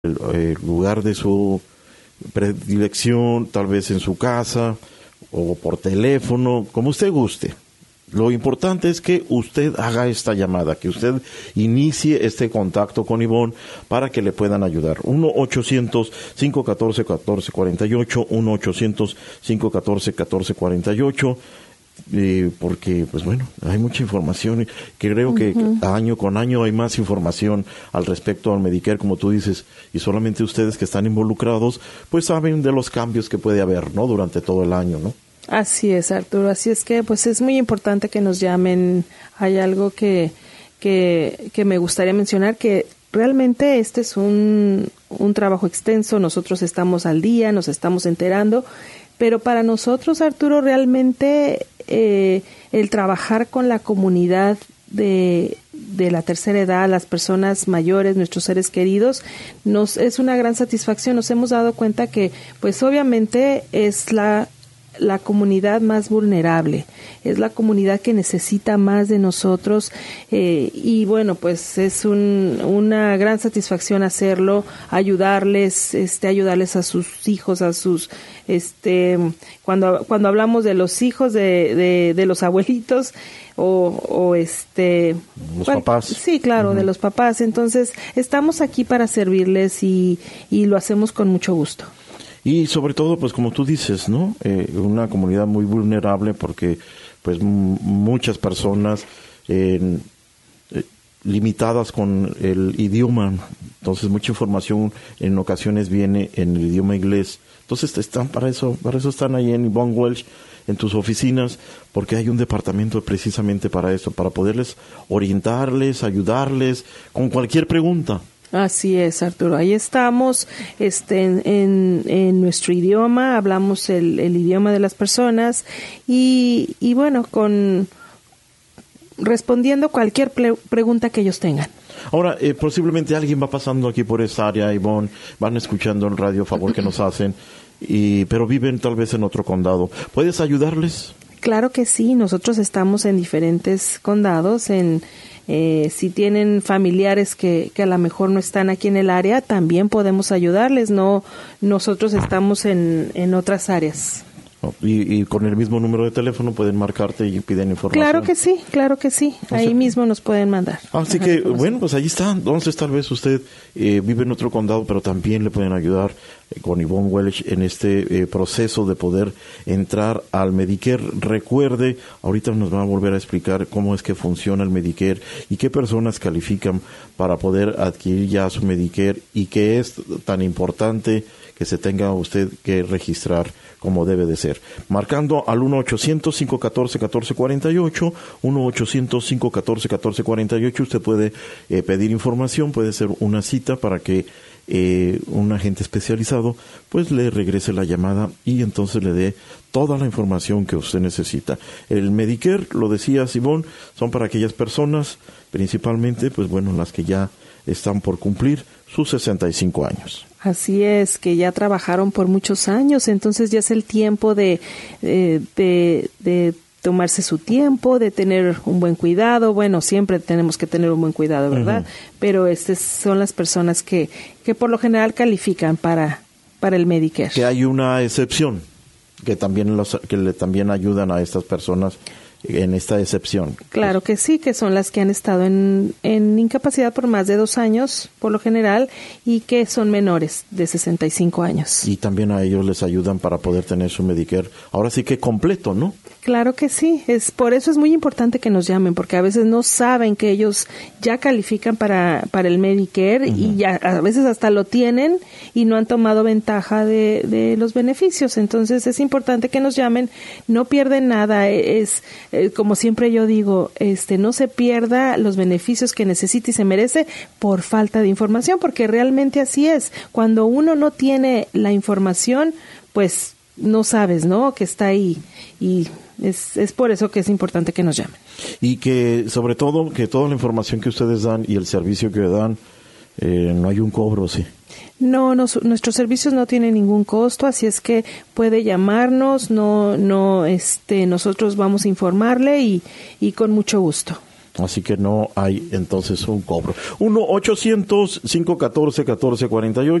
el lugar de su predilección, tal vez en su casa o por teléfono, como usted guste. Lo importante es que usted haga esta llamada, que usted inicie este contacto con Ivonne para que le puedan ayudar. 1-800-514-1448, 1-800-514-1448, porque, pues bueno, hay mucha información. Creo que año con año hay más información al respecto al Medicare, como tú dices, y solamente ustedes que están involucrados, pues saben de los cambios que puede haber, ¿no? Durante todo el año, ¿no? Así es, Arturo. Así es que pues es muy importante que nos llamen. Hay algo que me gustaría mencionar, que realmente este es un trabajo extenso. Nosotros estamos al día, nos estamos enterando, pero para nosotros, Arturo, realmente el trabajar con la comunidad de la tercera edad, las personas mayores, nuestros seres queridos, es una gran satisfacción. Nos hemos dado cuenta que pues obviamente es la comunidad más vulnerable, es la comunidad que necesita más de nosotros, y bueno, pues es una gran satisfacción hacerlo, ayudarles a sus hijos, a sus cuando hablamos de los hijos de los abuelitos o los papás. Sí, claro, de los papás. Entonces, estamos aquí para servirles y lo hacemos con mucho gusto. Y sobre todo, pues como tú dices, ¿no? Una comunidad muy vulnerable porque pues muchas personas limitadas con el idioma, entonces mucha información en ocasiones viene en el idioma inglés. Entonces están para eso están ahí en Ivonne Welch, en tus oficinas, porque hay un departamento precisamente para eso, para poderles orientarles, ayudarles con cualquier pregunta. Así es, Arturo. Ahí estamos, en nuestro idioma, hablamos el idioma de las personas y bueno, respondiendo cualquier pregunta que ellos tengan. Ahora, posiblemente alguien va pasando aquí por esta área, Ivonne, van escuchando el radio, favor que nos hacen, pero viven tal vez en otro condado. ¿Puedes ayudarles? Claro que sí, nosotros estamos en diferentes condados, si tienen familiares que a lo mejor no están aquí en el área, también podemos ayudarles. No, nosotros estamos en otras áreas. Y con el mismo número de teléfono pueden marcarte y piden información. Claro que sí. Ahí mismo nos pueden mandar. Así que, bueno, pues ahí está. Entonces, tal vez usted vive en otro condado, pero también le pueden ayudar con Ivonne Welch en este proceso de poder entrar al Medicare. Recuerde, ahorita nos va a volver a explicar cómo es que funciona el Medicare y qué personas califican para poder adquirir ya su Medicare y qué es tan importante que se tenga usted que registrar como debe de ser. Marcando al 1-800-514-1448, 1-800-514-1448, usted puede pedir información, puede ser una cita para que un agente especializado pues le regrese la llamada y entonces le dé toda la información que usted necesita. El Medicare, lo decía Ivonne, son para aquellas personas, principalmente, pues bueno, las que ya están por cumplir sus 65 años. Así es, que ya trabajaron por muchos años, entonces ya es el tiempo de tomarse su tiempo, de tener un buen cuidado. Bueno, siempre tenemos que tener un buen cuidado, ¿verdad? Pero estas son las personas que por lo general califican para el Medicare. Que hay una excepción, que también también ayudan a estas personas en esta excepción. Claro que sí, que son las que han estado en incapacidad por más de 2 años, por lo general, y que son menores de 65 años. Y también a ellos les ayudan para poder tener su Medicare, ahora sí que completo, ¿no? Claro que sí, por eso es muy importante que nos llamen, porque a veces no saben que ellos ya califican para el Medicare y ya a veces hasta lo tienen y no han tomado ventaja de los beneficios. Entonces es importante que nos llamen, no pierden nada, como siempre yo digo, no se pierda los beneficios que necesita y se merece por falta de información, porque realmente así es. Cuando uno no tiene la información, pues no sabes, ¿no?, que está ahí, y es por eso que es importante que nos llamen. Y que, sobre todo, que toda la información que ustedes dan y el servicio que dan, no hay un cobro, ¿sí? No, nuestros servicios no tienen ningún costo, así es que puede llamarnos, nosotros vamos a informarle y con mucho gusto. Así que no hay entonces un cobro. 1-800-514-1448.